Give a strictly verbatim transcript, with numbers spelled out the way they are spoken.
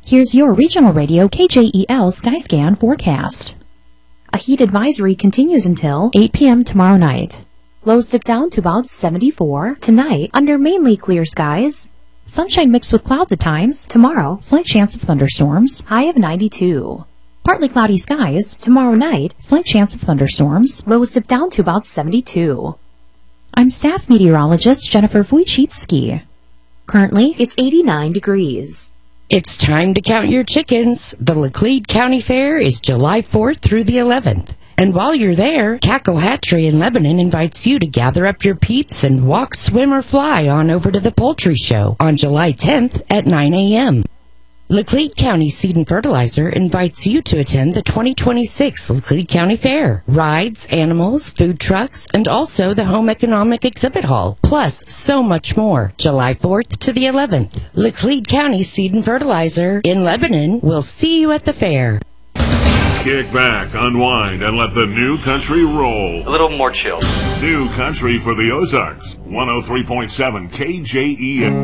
Here's your regional radio K J E L Skyscan forecast. A heat advisory continues until eight p.m. tomorrow night. Lows dip down to about seventy-four. Tonight, under mainly clear skies. Sunshine mixed with clouds at times. Tomorrow, slight chance of thunderstorms. High of ninety-two. Partly cloudy skies. Tomorrow night, slight chance of thunderstorms. Lows dip down to about seventy-two. I'm staff meteorologist Jennifer Wojcicki. Currently, it's eighty-nine degrees. It's time to count your chickens. The Laclede County Fair is July fourth through the eleventh. And while you're there, Cackle Hatchery in Lebanon invites you to gather up your peeps and walk, swim, or fly on over to the Poultry Show on July tenth at nine a.m. Laclede County Seed and Fertilizer invites you to attend the twenty twenty-six Laclede County Fair. Rides, animals, food trucks, and also the Home Economic Exhibit Hall. Plus, so much more. July fourth to the eleventh. Laclede County Seed and Fertilizer in Lebanon. We'll see you at the fair. Kick back, unwind, and let the new country roll. A little more chill. New country for the Ozarks. one oh three point seven K J E M.